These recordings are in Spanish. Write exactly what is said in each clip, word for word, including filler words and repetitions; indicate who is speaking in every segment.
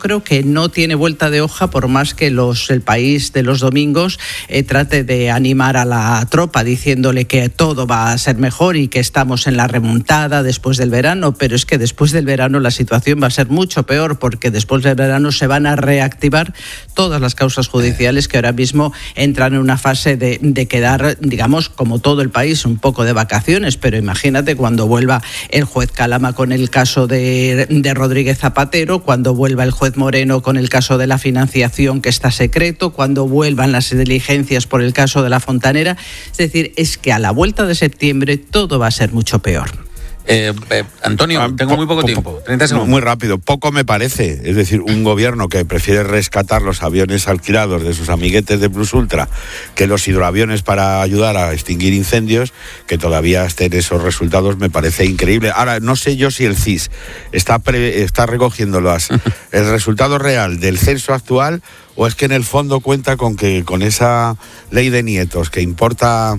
Speaker 1: creo que no tiene vuelta de hoja, por más que los, el País de los domingos eh, trate de animar a la tropa diciéndole que todo va a ser mejor y que estamos en la remontada después del verano, pero es que después del verano la situación va a ser mucho peor, porque después del verano se van a reactivar todas las causas judiciales que ahora mismo entran en una fase de, de quedar, digamos, como todo el país, un poco de vacaciones, pero imagínate cuando vuelva el juez Calama con el caso de, de Rodríguez Zapatero, cuando vuelva el juez Moreno con el caso de la financiación que está secreto, cuando vuelvan las diligencias por el caso de la Fontanera. Es decir, es que a la vuelta de septiembre todo va a ser mucho peor.
Speaker 2: Eh, eh, Antonio, ah, tengo po- muy poco po- tiempo. treinta segundos.
Speaker 3: Muy rápido. Poco me parece. Es decir, un gobierno que prefiere rescatar los aviones alquilados de sus amiguetes de Plus Ultra que los hidroaviones para ayudar a extinguir incendios, que todavía estén esos resultados, me parece increíble. Ahora, no sé yo si el C I S está, pre- está recogiendo las, el resultado real del censo actual, o es que en el fondo cuenta con que con esa ley de nietos que importa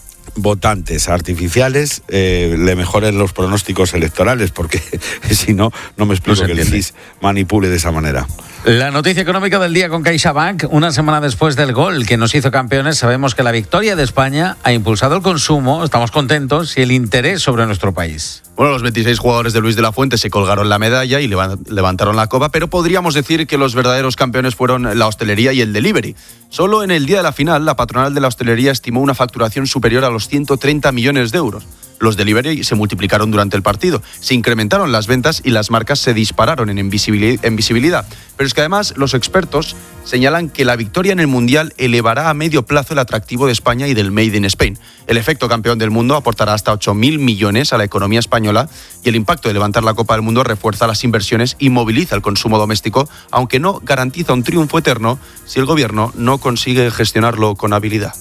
Speaker 3: votantes artificiales, eh, le mejoren los pronósticos electorales, porque si no, no me explico no que el C I S manipule de esa manera.
Speaker 2: La noticia económica del día con CaixaBank. Una semana después del gol que nos hizo campeones, sabemos que la victoria de España ha impulsado el consumo, estamos contentos, y el interés sobre nuestro país.
Speaker 4: Bueno, los veintiséis jugadores de Luis de la Fuente se colgaron la medalla y levantaron la copa, pero podríamos decir que los verdaderos campeones fueron la hostelería y el delivery. Solo en el día de la final, la patronal de la hostelería estimó una facturación superior a los ciento treinta millones de euros. Los delivery se multiplicaron durante el partido, se incrementaron las ventas y las marcas se dispararon en visibilidad. Pero es que además los expertos señalan que la victoria en el Mundial elevará a medio plazo el atractivo de España y del Made in Spain. El efecto campeón del mundo aportará hasta ocho mil millones a la economía española, y el impacto de levantar la Copa del Mundo refuerza las inversiones y moviliza el consumo doméstico, aunque no garantiza un triunfo eterno si el gobierno no consigue gestionarlo con habilidad.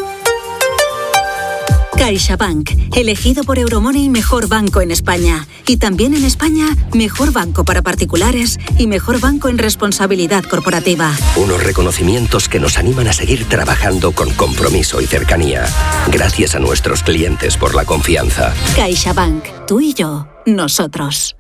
Speaker 5: CaixaBank, elegido por Euromoney mejor banco en España. Y también en España, mejor banco para particulares y mejor banco en responsabilidad corporativa.
Speaker 6: Unos reconocimientos que nos animan a seguir trabajando con compromiso y cercanía. Gracias a nuestros clientes por la confianza.
Speaker 5: CaixaBank, tú y yo, nosotros.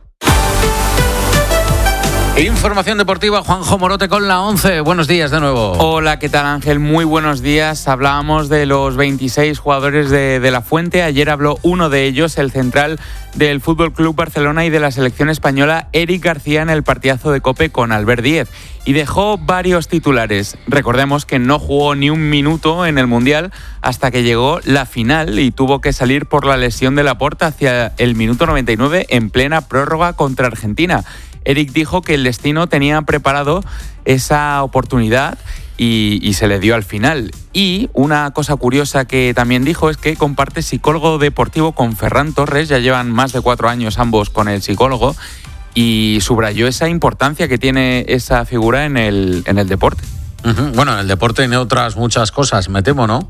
Speaker 2: Información deportiva, Juanjo Morote con la once. Buenos días de nuevo.
Speaker 7: Hola, ¿qué tal, Ángel? Muy buenos días. Hablábamos de los veintiséis jugadores de, de la Fuente. Ayer habló uno de ellos, el central del F C Barcelona y de la selección española, Eric García, en el partidazo de COPE con Albert Díez. Y dejó varios titulares. Recordemos que no jugó ni un minuto en el Mundial hasta que llegó la final y tuvo que salir por la lesión de Laporta hacia el minuto noventa y nueve en plena prórroga contra Argentina. Eric dijo que el destino tenía preparado esa oportunidad y, y se le dio al final. Y una cosa curiosa que también dijo es que comparte psicólogo deportivo con Ferran Torres, ya llevan más de cuatro años ambos con el psicólogo, y subrayó esa importancia que tiene esa figura en el, en el deporte.
Speaker 2: Uh-huh. Bueno, en el deporte y en otras muchas cosas, me temo, ¿no?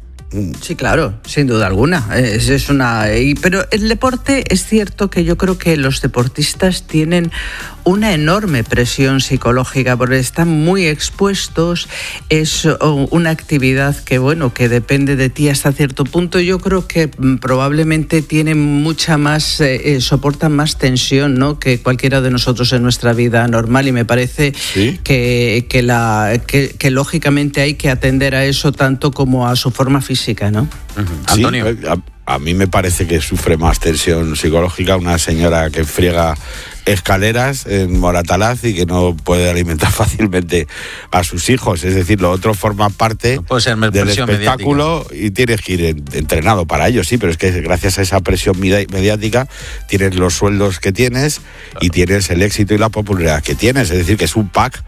Speaker 1: Sí, claro, sin duda alguna. Es, es una, pero el deporte, es cierto que yo creo que los deportistas tienen una enorme presión psicológica porque están muy expuestos. Es una actividad que, bueno, que depende de ti hasta cierto punto. Yo creo que probablemente tienen mucha más, eh, soportan más tensión, ¿no?, que cualquiera de nosotros en nuestra vida normal, y me parece ¿Sí? que, que, la, que, que lógicamente hay que atender a eso tanto como a su forma física, ¿no?
Speaker 2: Uh-huh. Antonio.
Speaker 3: Sí, a, a mí me parece que sufre más tensión psicológica una señora que friega escaleras en Moratalaz y que no puede alimentar fácilmente a sus hijos. Es decir, lo otro forma parte
Speaker 2: no puede ser
Speaker 3: del espectáculo mediática. Y tienes que ir en, entrenado para ello, sí, pero es que gracias a esa presión mediática tienes los sueldos que tienes y tienes el éxito y la popularidad que tienes. Es decir, que es un pack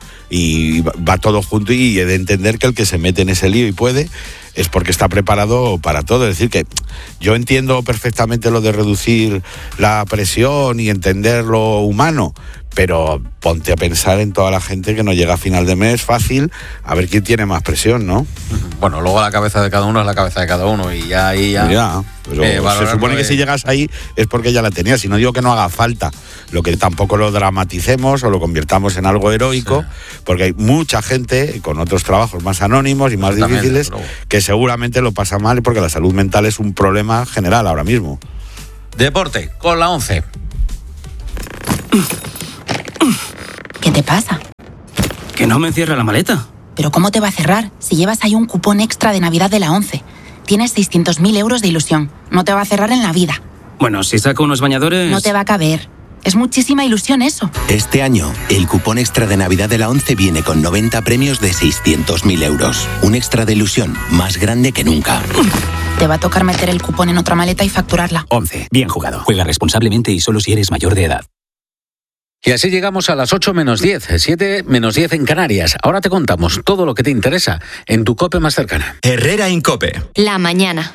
Speaker 3: y va todo junto, y he de entender que el que se mete en ese lío y puede es porque está preparado para todo. Es decir, que yo entiendo perfectamente lo de reducir la presión y entender lo humano, pero ponte a pensar en toda la gente que no llega a final de mes fácil, a ver quién tiene más presión, ¿no?
Speaker 2: Bueno, luego la cabeza de cada uno es la cabeza de cada uno, y ya ahí ya...
Speaker 3: ya pero eh, se supone que de... si llegas ahí es porque ya la tenías, y no digo que no haga falta, lo que tampoco lo dramaticemos o lo convirtamos en algo heroico, sí. Porque hay mucha gente con otros trabajos más anónimos y más difíciles pero... que seguramente lo pasa mal, porque la salud mental es un problema general ahora mismo.
Speaker 2: Deporte, con la once.
Speaker 8: ¿Qué te pasa?
Speaker 9: Que no me cierra la maleta.
Speaker 8: ¿Pero cómo te va a cerrar si llevas ahí un cupón extra de Navidad de la ONCE? Tienes seiscientos mil euros de ilusión. No te va a cerrar en la vida.
Speaker 9: Bueno, si saco unos bañadores...
Speaker 8: No te va a caber. Es muchísima ilusión eso.
Speaker 10: Este año, el cupón extra de Navidad de la ONCE viene con noventa premios de seiscientos mil euros. Un extra de ilusión más grande que nunca.
Speaker 8: Te va a tocar meter el cupón en otra maleta y facturarla.
Speaker 9: ONCE. Bien jugado. Juega responsablemente y solo si eres mayor de edad.
Speaker 2: Y así llegamos a las ocho menos diez, siete menos diez en Canarias. Ahora te contamos todo lo que te interesa en tu COPE más cercana.
Speaker 11: Herrera Incope.
Speaker 12: La mañana.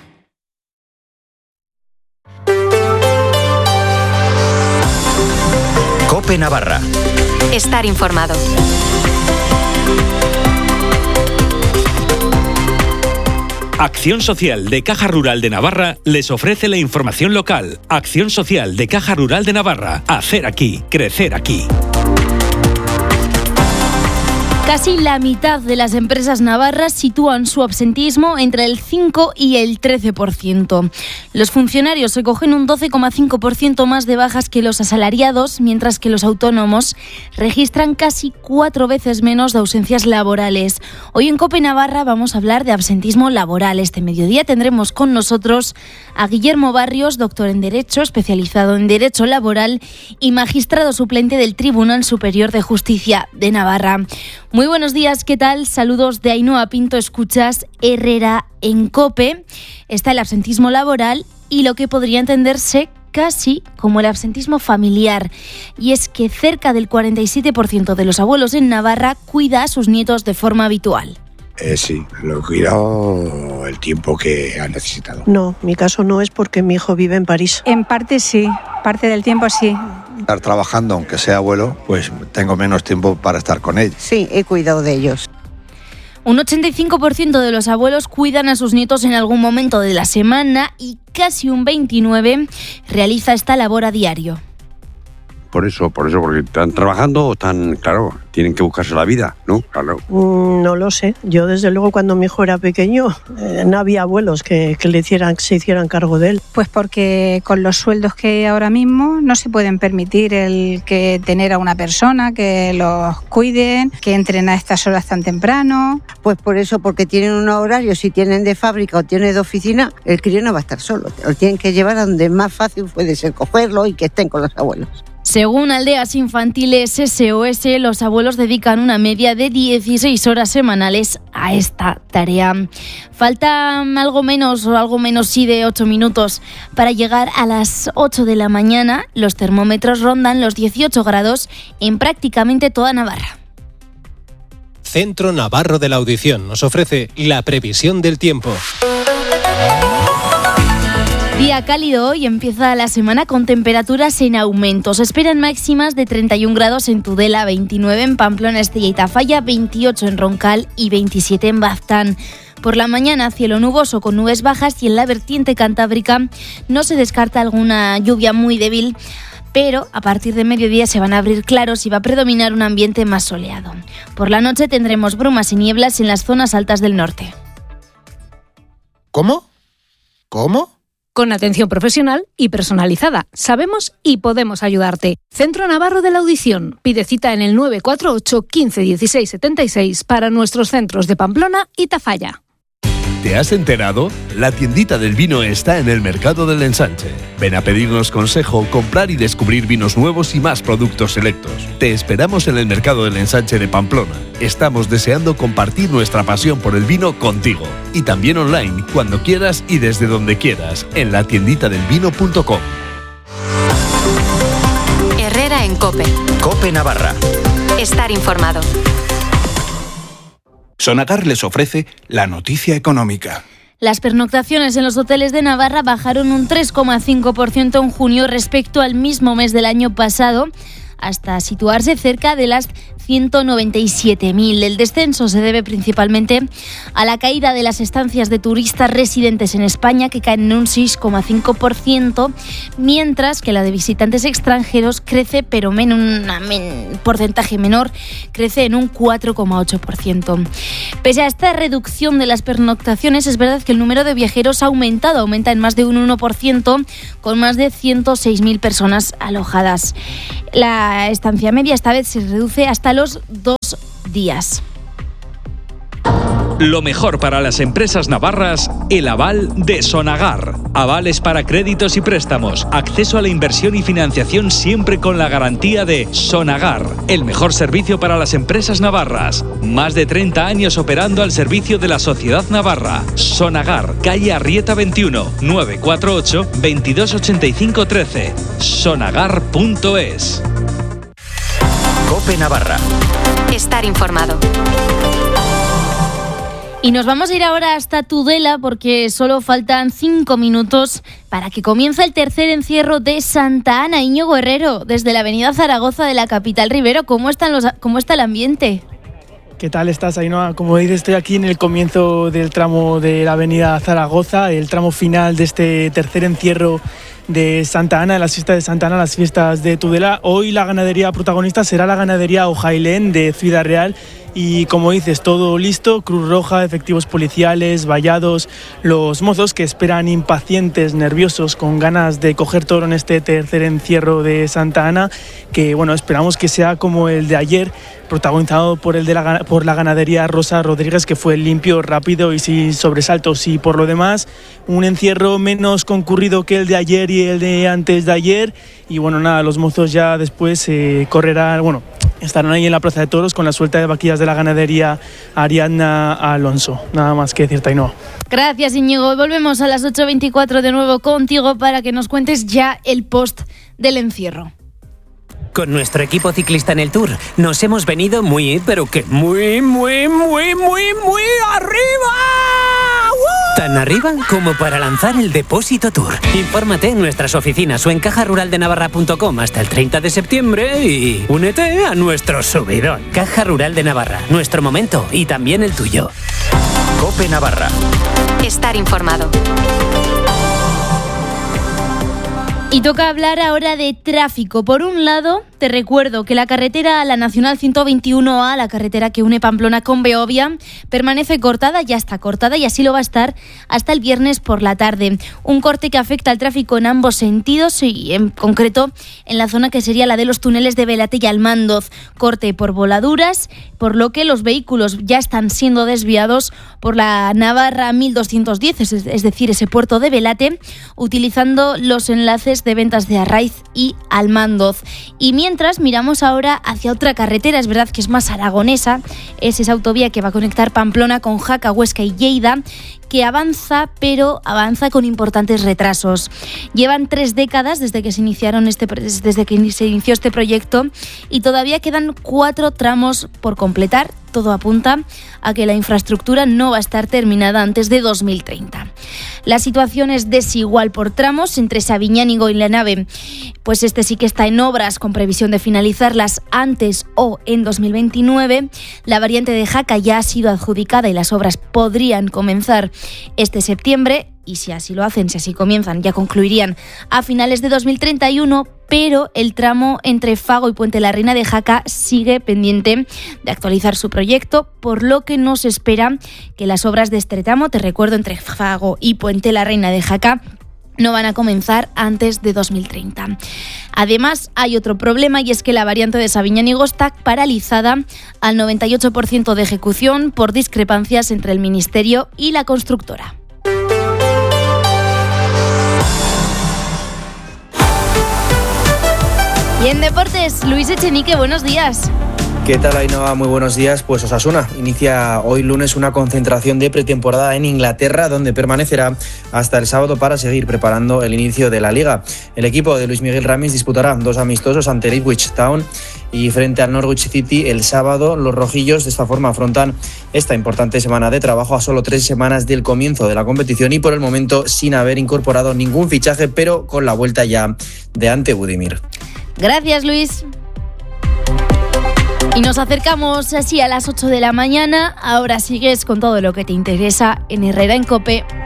Speaker 11: COPE Navarra.
Speaker 12: Estar informado.
Speaker 13: Acción Social de Caja Rural de Navarra les ofrece la información local. Acción Social de Caja Rural de Navarra. Hacer aquí, crecer aquí.
Speaker 14: Casi la mitad de las empresas navarras sitúan su absentismo entre el cinco y el trece por ciento. Los funcionarios se cogen un doce coma cinco por ciento más de bajas que los asalariados, mientras que los autónomos registran casi cuatro veces menos de ausencias laborales. Hoy en COPE Navarra vamos a hablar de absentismo laboral. Este mediodía tendremos con nosotros a Guillermo Barrios, doctor en Derecho, especializado en Derecho Laboral y magistrado suplente del Tribunal Superior de Justicia de Navarra. Muy buenos días, ¿qué tal? Saludos de Ainhoa Pinto, escuchas Herrera en COPE. Está el absentismo laboral y lo que podría entenderse casi como el absentismo familiar. Y es que cerca del cuarenta y siete por ciento de los abuelos en Navarra cuida a sus nietos de forma habitual.
Speaker 15: Eh, sí, lo he cuidado el tiempo que ha necesitado.
Speaker 16: No, mi caso no es porque mi hijo vive en París.
Speaker 17: En parte sí, parte del tiempo sí.
Speaker 18: Estar trabajando, aunque sea abuelo, pues tengo menos tiempo para estar con ellos.
Speaker 19: Sí, he cuidado de ellos.
Speaker 14: Un ochenta y cinco por ciento de los abuelos cuidan a sus nietos en algún momento de la semana y casi un veintinueve por ciento realiza esta labor a diario.
Speaker 20: Por eso, por eso, porque están trabajando o están, claro, tienen que buscarse la vida, ¿no? Claro.
Speaker 16: Mm, no lo sé. Yo, desde luego, cuando mi hijo era pequeño, eh, no había abuelos que, que le hicieran, se hicieran cargo de él.
Speaker 17: Pues porque con los sueldos que hay ahora mismo no se pueden permitir el que tener a una persona que los cuiden, que entren a estas horas tan temprano.
Speaker 19: Pues por eso, porque tienen un horario, si tienen de fábrica o tienen de oficina, el crío no va a estar solo. Lo tienen que llevar a donde más fácil puede ser cogerlo y que estén con los abuelos.
Speaker 14: Según Aldeas Infantiles S O S, los abuelos dedican una media de dieciséis horas semanales a esta tarea. Falta algo menos o algo menos sí de ocho minutos para llegar a las ocho de la mañana. Los termómetros rondan los dieciocho grados en prácticamente toda Navarra.
Speaker 21: Centro Navarro de la Audición nos ofrece la previsión del tiempo.
Speaker 14: Día cálido hoy, empieza la semana con temperaturas en aumento. Se esperan máximas de treinta y un grados en Tudela, veintinueve en Pamplona, Estella y Tafalla, veintiocho en Roncal y veintisiete en Baztán. Por la mañana, cielo nuboso con nubes bajas y en la vertiente cantábrica no se descarta alguna lluvia muy débil, pero a partir de mediodía se van a abrir claros y va a predominar un ambiente más soleado. Por la noche tendremos brumas y nieblas en las zonas altas del norte.
Speaker 21: ¿Cómo? ¿Cómo?
Speaker 22: Con atención profesional y personalizada. Sabemos y podemos ayudarte. Centro Navarro de la Audición. Pide cita en el nueve cuatro ocho, quince, dieciséis, setenta y seis para nuestros centros de Pamplona y Tafalla.
Speaker 23: ¿Te has enterado? La tiendita del vino está en el Mercado del Ensanche. Ven a pedirnos consejo, comprar y descubrir vinos nuevos y más productos selectos. Te esperamos en el Mercado del Ensanche de Pamplona. Estamos deseando compartir nuestra pasión por el vino contigo. Y también online, cuando quieras y desde donde quieras, en la tiendita del vino punto com.
Speaker 12: Herrera en COPE.
Speaker 11: COPE Navarra.
Speaker 12: Estar informado.
Speaker 24: Sonagar les ofrece la noticia económica.
Speaker 14: Las pernoctaciones en los hoteles de Navarra bajaron un tres coma cinco por ciento en junio respecto al mismo mes del año pasado, hasta situarse cerca de las ciento noventa y siete mil. El descenso se debe principalmente a la caída de las estancias de turistas residentes en España, que caen en un seis coma cinco por ciento, mientras que la de visitantes extranjeros crece, pero en un men- porcentaje menor, crece en un cuatro coma ocho por ciento. Pese a esta reducción de las pernoctaciones, es verdad que el número de viajeros ha aumentado, aumenta en más de un uno por ciento, con más de ciento seis mil personas alojadas. La la estancia media esta vez se reduce hasta los dos días.
Speaker 13: Lo mejor para las empresas navarras, el aval de Sonagar. Avales para créditos y préstamos, acceso a la inversión y financiación siempre con la garantía de Sonagar. El mejor servicio para las empresas navarras. Más de treinta años operando al servicio de la sociedad navarra. Sonagar, calle Arrieta veintiuno, nueve cuatro ocho, veintidós ochenta y cinco trece. sonagar punto es.
Speaker 11: COPE Navarra.
Speaker 12: Estar informado.
Speaker 14: Y nos vamos a ir ahora hasta Tudela porque solo faltan cinco minutos para que comience el tercer encierro de Santa Ana. Íñigo Herrero, desde la avenida Zaragoza de la capital Ribero, ¿cómo están los, cómo está el ambiente?
Speaker 4: ¿Qué tal estás, Ainhoa? Como dices, estoy aquí en el comienzo del tramo de la avenida Zaragoza, el tramo final de este tercer encierro de Santa Ana, de las fiestas de Santa Ana, las fiestas de Tudela. Hoy la ganadería protagonista será la ganadería Ojailén de Ciudad Real. Y como dices, todo listo, Cruz Roja, efectivos policiales, vallados, los mozos que esperan impacientes, nerviosos, con ganas de coger toro en este tercer encierro de Santa Ana, que bueno, esperamos que sea como el de ayer, protagonizado por el de la, por la ganadería Rosa Rodríguez, que fue limpio, rápido y sin sobresaltos. Y por lo demás, un encierro menos concurrido que el de ayer y el de antes de ayer. Y bueno, nada, los mozos ya después eh, correrán, bueno, estarán ahí en la Plaza de Toros con la suelta de vaquillas de la ganadería Ariadna Alonso. Nada más que decirte, Ainhoa.
Speaker 14: Gracias, Íñigo. Volvemos a las ocho veinticuatro de nuevo contigo para que nos cuentes ya el post del encierro.
Speaker 5: Con nuestro equipo ciclista en el Tour nos hemos venido muy, pero que muy, muy, muy, muy, muy arriba. ¡Uh! Tan arriba como para lanzar el Depósito Tour. Infórmate en nuestras oficinas o en caja rural de navarra punto com hasta el treinta de septiembre y únete a nuestro subidón. Caja Rural de Navarra, nuestro momento y también el tuyo.
Speaker 11: COPE Navarra.
Speaker 12: Estar informado.
Speaker 14: Y toca hablar ahora de tráfico. Por un lado, te recuerdo que la carretera a la Nacional ciento veintiuno A, la carretera que une Pamplona con Beovia, permanece cortada, ya está cortada y así lo va a estar hasta el viernes por la tarde. Un corte que afecta al tráfico en ambos sentidos y en concreto en la zona que sería la de los túneles de Velate y Almandoz. Corte por voladuras, por lo que los vehículos ya están siendo desviados por la Navarra mil doscientos diez, es, es decir, ese puerto de Velate, utilizando los enlaces de Ventas de Arraiz y Almandoz. Y mientras miramos ahora hacia otra carretera, es verdad que es más aragonesa, es esa autovía que va a conectar Pamplona con Jaca, Huesca y Lleida, que avanza, pero avanza con importantes retrasos. Llevan tres décadas desde que se iniciaron este desde que se inició este proyecto y todavía quedan cuatro tramos por completar. Todo apunta a que la infraestructura no va a estar terminada antes de dos mil treinta. La situación es desigual por tramos entre Sabiñánigo y La Nave, pues este sí que está en obras con previsión de finalizarlas antes o en dos mil veintinueve. La variante de Jaca ya ha sido adjudicada y las obras podrían comenzar este septiembre. Y si así lo hacen, si así comienzan, ya concluirían a finales de dos mil treinta y uno, pero el tramo entre Fago y Puente la Reina de Jaca sigue pendiente de actualizar su proyecto, por lo que no se espera que las obras de este tramo, te recuerdo, entre Fago y Puente la Reina de Jaca, no van a comenzar antes de dos mil treinta. Además, hay otro problema y es que la variante de Sabiñánigo está paralizada al noventa y ocho por ciento de ejecución por discrepancias entre el Ministerio y la constructora. Y en deportes, Luis Echenique, buenos días.
Speaker 6: ¿Qué tal, Ainhoa? Muy buenos días. Pues Osasuna inicia hoy lunes una concentración de pretemporada en Inglaterra, donde permanecerá hasta el sábado para seguir preparando el inicio de la Liga. El equipo de Luis Miguel Ramis disputará dos amistosos ante el Ipswich Town y frente al Norwich City el sábado. Los rojillos de esta forma afrontan esta importante semana de trabajo a solo tres semanas del comienzo de la competición y por el momento sin haber incorporado ningún fichaje, pero con la vuelta ya de Ante Budimir.
Speaker 14: Gracias, Luis. Y nos acercamos así a las ocho de la mañana. Ahora sigues con todo lo que te interesa en Herrera en COPE.